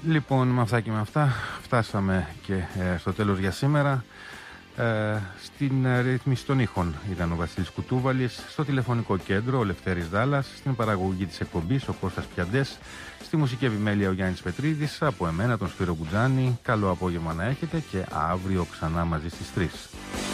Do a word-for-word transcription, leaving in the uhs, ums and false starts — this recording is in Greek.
Λοιπόν, με αυτά και με αυτά φτάσαμε και ε, στο τέλος για σήμερα. Ε, στην ε, ρύθμιση των ήχων ήταν ο Βασίλης Κουτούβαλης, στο τηλεφωνικό κέντρο ο Λευτέρης Δάλλας, στην παραγωγή της εκπομπής ο Κώστας Πιαντές, στη μουσική επιμέλεια ο Γιάννης Πετρίδης, από εμένα τον Σπύρο Μπουτζάνη. Καλό απόγευμα να έχετε και αύριο ξανά μαζί στις τρεις.